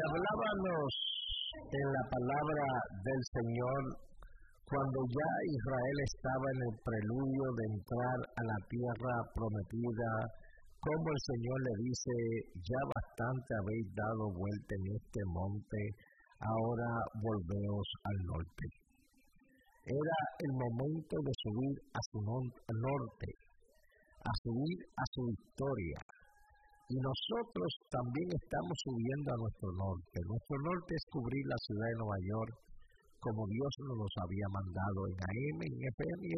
hablábamos en la palabra del Señor cuando ya Israel estaba en el preludio de entrar a la tierra prometida, como el Señor le dice, ya bastante habéis dado vuelta en este monte, ahora volveos al norte. Era el momento de subir a su norte, a subir a su victoria. Y nosotros también estamos subiendo a nuestro norte. Nuestro norte es cubrir la ciudad de Nueva York, como Dios nos había mandado en AM, en FM, y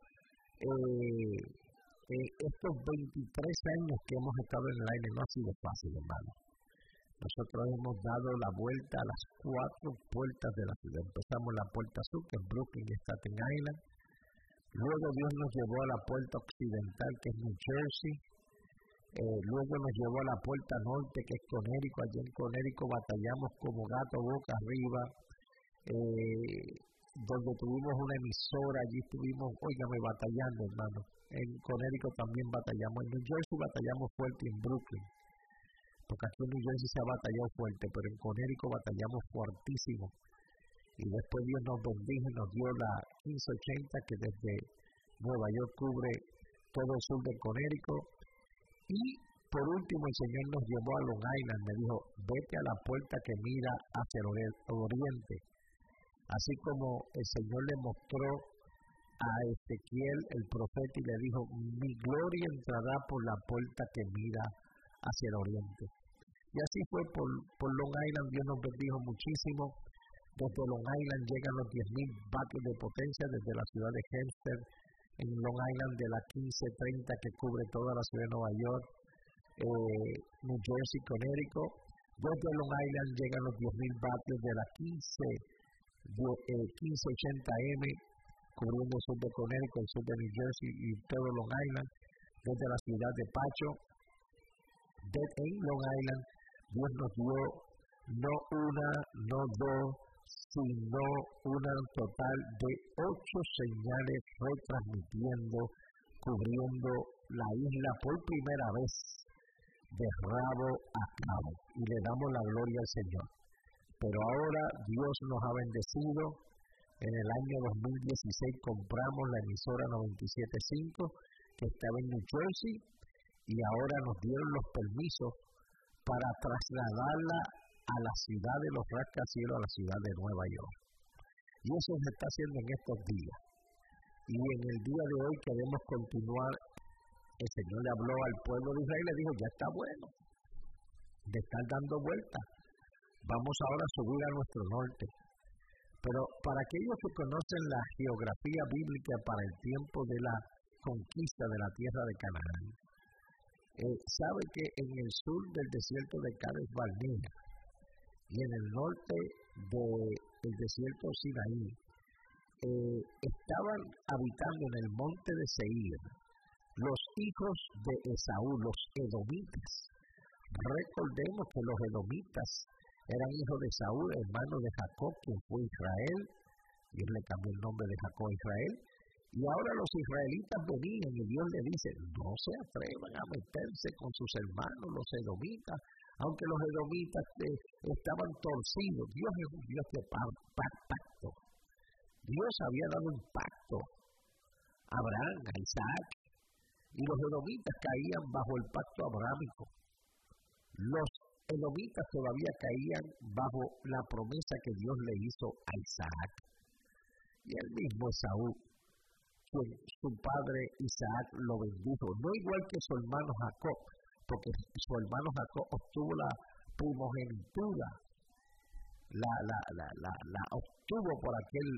estos 23 años que hemos estado en el aire no ha sido fácil, hermano. Nosotros hemos dado la vuelta a las 4 puertas de la ciudad. Empezamos la puerta sur, que es Brooklyn y Staten Island. Luego Dios nos llevó a la puerta occidental, que es New Jersey. Luego nos llevó a la puerta norte, que es Connecticut. Allí en Connecticut batallamos como gato boca arriba, donde tuvimos una emisora. Allí estuvimos, batallando, hermano. En Connecticut también batallamos. En New Jersey batallamos fuerte, en Brooklyn, porque aquí en New Jersey se ha batallado fuerte, pero en Connecticut batallamos fuertísimo. Y después Dios nos bendijo y nos dio la 1580, que desde Nueva York cubre todo el sur de Connecticut. Y por último el Señor nos llevó a Long Island, me dijo, vete a la puerta que mira hacia el oriente. Así como el Señor le mostró a Ezequiel, el profeta, y le dijo, mi gloria entrará por la puerta que mira hacia el oriente. Y así fue por Long Island. Dios nos bendijo muchísimo. Desde Long Island llegan los 10,000 vatios de potencia desde la ciudad de Hempstead, en Long Island, de la 1530 que cubre toda la ciudad de Nueva York, New Jersey, Connecticut. Desde Long Island llegan los 10,000 vatios de la 1580M, cubriendo el sur de Connecticut, el sur de New Jersey y todo Long Island. Desde la ciudad de Pacho, en Long Island, Dios nos dio no una, no dos, sino una total de 8 señales retransmitiendo, cubriendo la isla por primera vez de rabo a cabo, y le damos la gloria al Señor. Pero ahora Dios nos ha bendecido. En el año 2016 compramos la emisora 97.5 que estaba en New Jersey, y ahora nos dieron los permisos para trasladarla a la ciudad de los rascacielos, a la ciudad de Nueva York. Y eso se está haciendo en estos días. Y en el día de hoy queremos continuar. El Señor le habló al pueblo de Israel y le dijo, ya está bueno de estar dando vueltas. Vamos ahora a subir a nuestro norte. Pero para aquellos que conocen la geografía bíblica para el tiempo de la conquista de la tierra de Canaán, sabe que en el sur del desierto de Cades Barnea y en el norte del desierto Sinaí estaban habitando en el monte de Seir los hijos de Esaú, los edomitas. Recordemos que los edomitas eran hijos de Esaú, hermano de Jacob, quien fue Israel. Dios le cambió el nombre de Jacob a Israel. Y ahora los israelitas venían y Dios le dice, no se atrevan a meterse con sus hermanos, los edomitas, aunque los edomitas estaban torcidos. Dios es un Dios de pacto. Dios había dado un pacto a Abraham, a Isaac, y los edomitas caían bajo el pacto abrámico. Los edomitas todavía caían bajo la promesa que Dios le hizo a Isaac. Y el mismo Esaú, quien su padre Isaac lo bendijo, no igual que su hermano Jacob, porque su hermano Jacob obtuvo la primogenitura, la obtuvo por aquel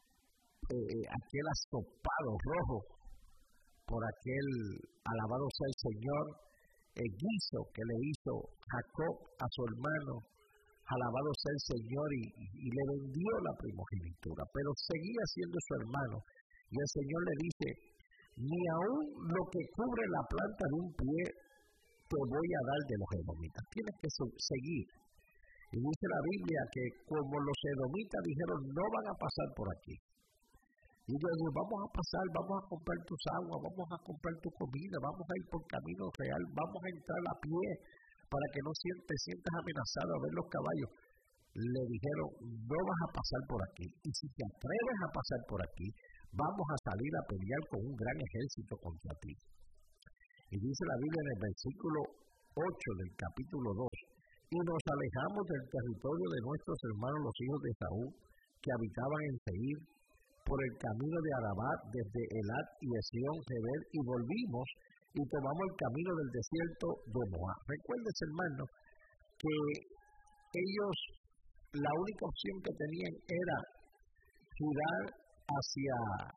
astopado rojo, por aquel, alabado sea el Señor, el guiso que le hizo Jacob a su hermano, alabado sea el Señor, y le vendió la primogenitura, pero seguía siendo su hermano. Y el Señor le dice, ni aún lo que cubre la planta de un pie te voy a dar de los edomitas. Tienes que seguir. Y dice la Biblia que como los edomitas dijeron, no van a pasar por aquí. Y yo digo, vamos a pasar, vamos a comprar tus aguas, vamos a comprar tu comida, vamos a ir por camino real, vamos a entrar a pie, para que no te sientas amenazado a ver los caballos. Le dijeron, no vas a pasar por aquí, y si te atreves a pasar por aquí, vamos a salir a pelear con un gran ejército contra ti. Y dice la Biblia en el versículo 8 del capítulo 2, y nos alejamos del territorio de nuestros hermanos los hijos de Esaú, que habitaban en Seir, por el camino de Arabá, desde Elat y Esión-Geber, y volvimos y tomamos el camino del desierto de Moab. Recuérdense, hermano, que ellos, la única opción que tenían era girar hacia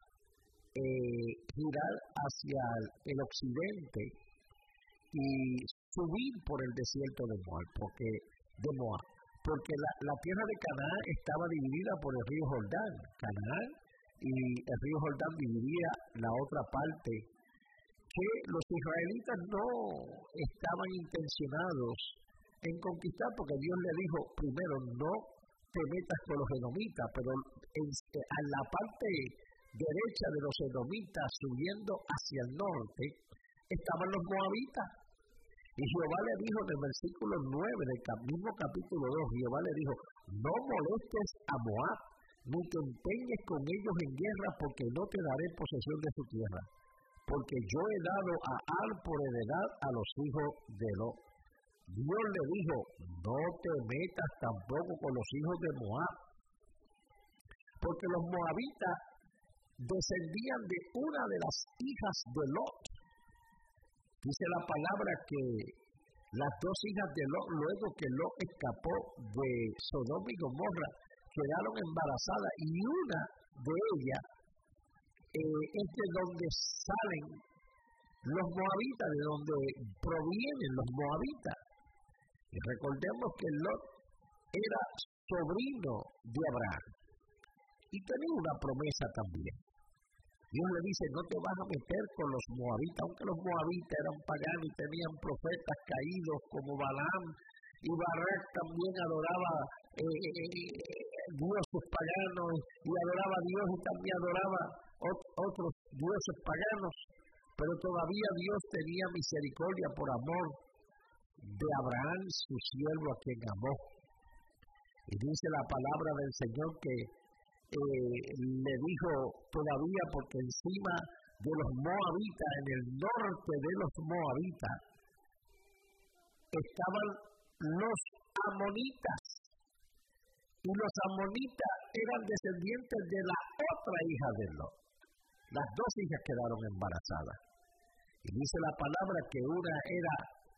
el occidente y subir por el desierto de Moab, porque la tierra de Canaán estaba dividida por el río Jordán. Canaán y el río Jordán dividía la otra parte, que los israelitas no estaban intencionados en conquistar, porque Dios le dijo primero, no te metas con los edomitas, pero a la parte derecha de los edomitas, subiendo hacia el norte, estaban los moabitas. Y Jehová le dijo en el versículo 9 del mismo capítulo 2, Jehová le dijo, no molestes a Moab, ni te empeñes con ellos en guerra, porque no te daré posesión de su tierra, porque yo he dado a Ar por heredad a los hijos de Lot. Dios le dijo, no te metas tampoco con los hijos de Moab, porque los moabitas descendían de una de las hijas de Lot. Dice la palabra que las dos hijas de Lot, luego que Lot escapó de Sodoma y Gomorra, quedaron embarazadas, y una de ellas es de donde salen los moabitas, de donde provienen los moabitas. Y recordemos que Lot era sobrino de Abraham y tenía una promesa también. Dios le dice, no te vas a meter con los moabitas, aunque los moabitas eran paganos y tenían profetas caídos como Balaam, y Barak también adoraba dioses paganos, y adoraba a Dios y también adoraba otros dioses paganos, pero todavía Dios tenía misericordia por amor de Abraham, su siervo, a quien amó. Y dice la palabra del Señor que le dijo todavía, porque encima de los moabitas, en el norte de los moabitas, estaban los amonitas, y los amonitas eran descendientes de la otra hija de Lot. Las dos hijas quedaron embarazadas, y dice la palabra que una era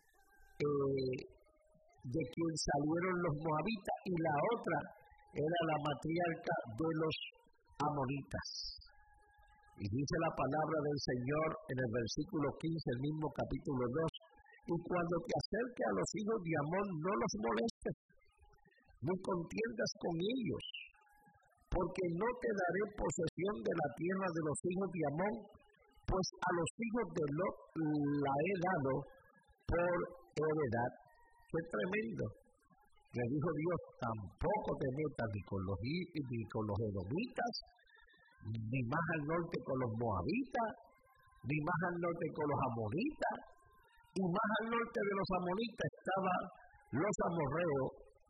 de quien salieron los moabitas, y la otra era la matriarca de los amonitas. Y dice la palabra del Señor en el versículo 15, el mismo capítulo 2, y cuando te acerques a los hijos de Amón, no los molestes, ni contiendas con ellos, porque no te daré posesión de la tierra de los hijos de Amón, pues a los hijos de Lot la he dado por heredad. ¡Qué tremendo! Le dijo Dios, tampoco te metas ni con los edomitas, ni más al norte con los moabitas, ni más al norte con los amonitas, y más al norte de los amonitas estaban los amorreos.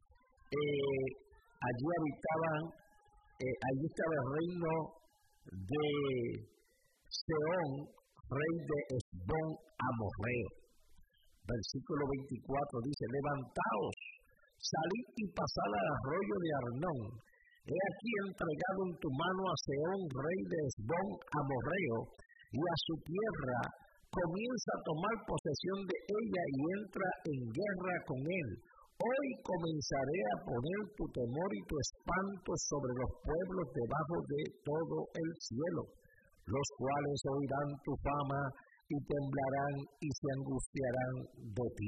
Allí estaba el reino de Sehón, rey de Hesbón amorreo. Versículo 24 dice, levantaos, salid y pasad al arroyo de Arnón. He aquí entregado en tu mano a Sehón, rey de Hesbón amorreo, y a su tierra. Comienza a tomar posesión de ella y entra en guerra con él. Hoy comenzaré a poner tu temor y tu espanto sobre los pueblos debajo de todo el cielo, los cuales oirán tu fama y temblarán y se angustiarán de ti.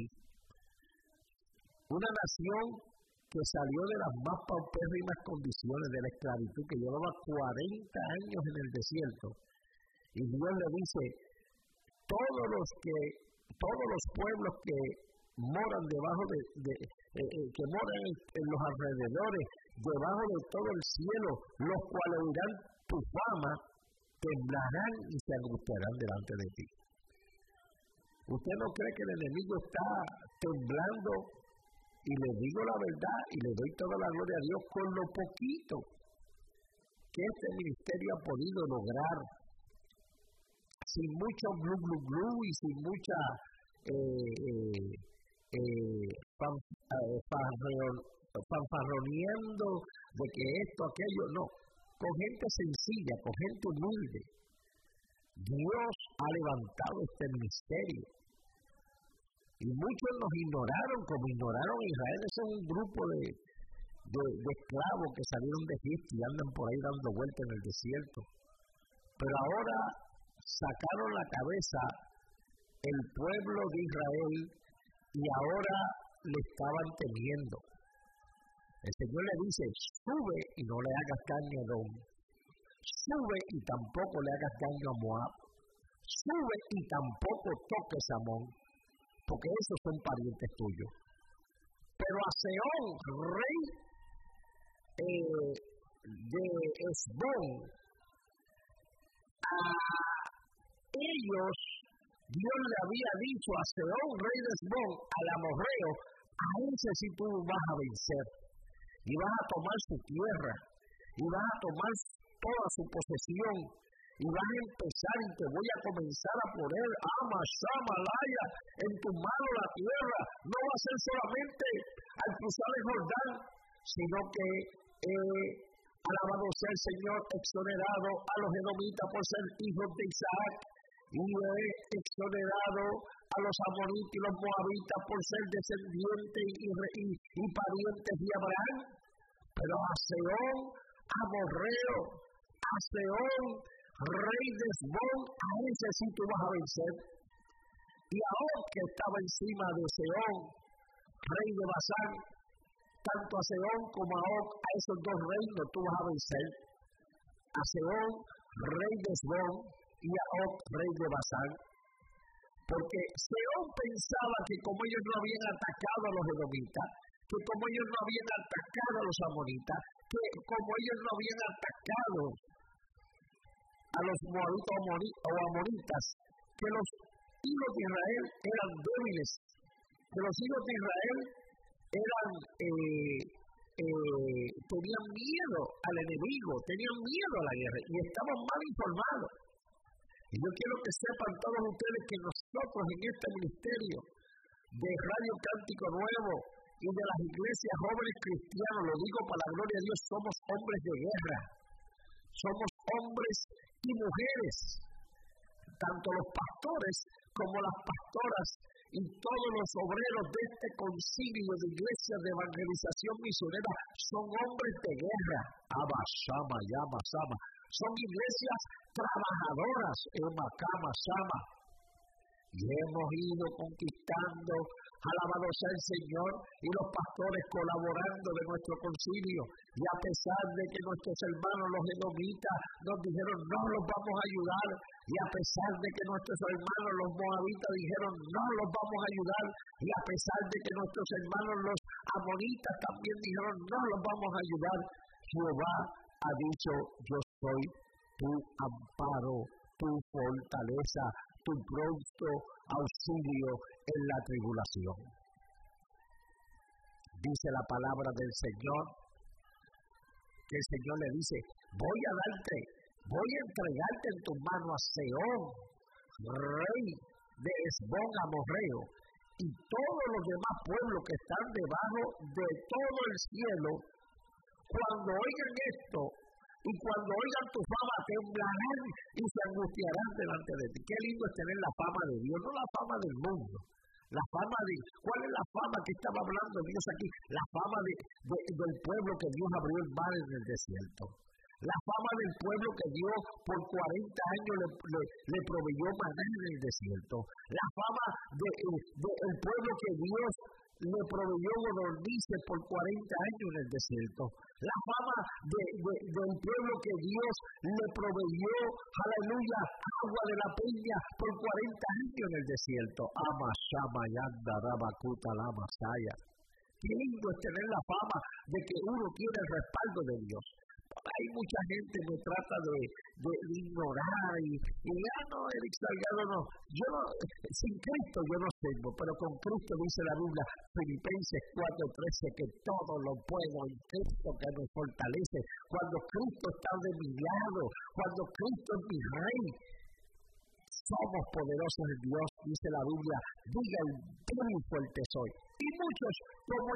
Una nación que salió de las más paupérrimas condiciones de la esclavitud, que llevaba 40 años en el desierto, y Dios le dice, todos los pueblos que moran debajo que moran en los alrededores, debajo de todo el cielo, los cuales oirán tu fama, temblarán y se angustiarán delante de ti. ¿Usted no cree que el enemigo está temblando? Y le digo la verdad y le doy toda la gloria a Dios con lo poquito que este ministerio ha podido lograr, sin mucho blu blu blu y sin mucha fanfarroneando de que esto, aquello, no, con gente sencilla, con gente humilde. Dios ha levantado este ministerio y muchos nos ignoraron como ignoraron a Israel. Ese es un grupo de esclavos que salieron de Egipto y andan por ahí dando vueltas en el desierto, pero ahora sacaron la cabeza el pueblo de Israel y ahora le estaban temiendo. El Señor le dice: sube y no le hagas daño a Edom, sube y tampoco le hagas daño a Moab, sube y tampoco toques a Amón, porque esos son parientes tuyos. Pero a Sehón, rey de Hesbón, a ellos, Dios le había dicho a Sehón, rey de Hesbón, al amorreo: a ese sí tú vas a vencer, y vas a tomar su tierra, y vas a tomar toda su posesión, y vas a empezar y te voy a comenzar a poner Malaya en tu mano la tierra. No va a ser solamente al cruzar el Jordán, sino que alabado sea el Señor, exonerado a los edomitas por ser hijos de Isaac, y exonerado a los amonitas y los moabitas por ser descendientes y parientes de Abraham. Pero a Sehón, amorreo, a Sehón, rey de Hesbón, a ese sí tú vas a vencer. Y a Og, que estaba encima de Sehón, rey de Basán, tanto a Sehón como a Og, a esos dos reinos tú vas a vencer. A Sehón, rey de Hesbón, y a Og, rey de Basán. Porque Sehón pensaba que como ellos no habían atacado a los edomitas, que como ellos no habían atacado a los amonitas, que como ellos no habían atacado a los moabitas o amonitas, que los hijos de Israel eran débiles, que los hijos de Israel tenían miedo al enemigo, tenían miedo a la guerra y estaban mal informados. Y yo quiero que sepan todos ustedes que nosotros en este ministerio de Radio Cántico Nuevo y de las iglesias jóvenes cristianos, lo digo para la gloria de Dios, somos hombres de guerra, somos hombres y mujeres, tanto los pastores como las pastoras y todos los obreros de este concilio de iglesias de evangelización misionera son hombres de guerra. Abba, Shama, Yama, Sama. Son iglesias trabajadoras, Emakama, Sama. Y hemos ido conquistando, alabado sea el Señor, y los pastores colaborando de nuestro concilio. Y a pesar de que nuestros hermanos los edomitas nos dijeron no los vamos a ayudar, y a pesar de que nuestros hermanos los moabitas dijeron no los vamos a ayudar, y a pesar de que nuestros hermanos los amonitas también dijeron no los vamos a ayudar, Jehová ha dicho: yo soy tu amparo, tu fortaleza, tu pronto auxilio en la tribulación. Dice la palabra del Señor, que el Señor le dice: voy a entregarte en tu mano a Sehón, rey de Hesbón amorreo, y todos los demás pueblos que están debajo de todo el cielo. Cuando oigan esto, y cuando oigan tu fama, temblarán y se angustiarán delante de ti. Qué lindo es tener la fama de Dios, no la fama del mundo. La fama de... ¿Cuál es la fama que estaba hablando Dios aquí? La fama del pueblo que Dios abrió el mar en el desierto. La fama del pueblo que Dios por 40 años le proveyó maná en el desierto. La fama del pueblo que Dios le proveyó codornices por 40 años en el desierto. La fama del pueblo que Dios le proveyó, aleluya, agua de la peña por 40 años en el desierto. Ama, Shama, Yanda, Rabakuta, Lama, Saya. Qué lindo es tener la fama de que uno tiene el respaldo de Dios. hay mucha gente que trata de ignorar y no, Eric Salgado no. Yo no, sin Cristo yo no sirvo, pero con Cristo dice la Biblia, Filipenses 4:13, que todo lo puedo en Cristo que me fortalece. Cuando Cristo está de mi lado, cuando Cristo es mi Rey, somos poderosos en Dios, dice la Biblia, diga el débil fuerte soy. Y muchos, como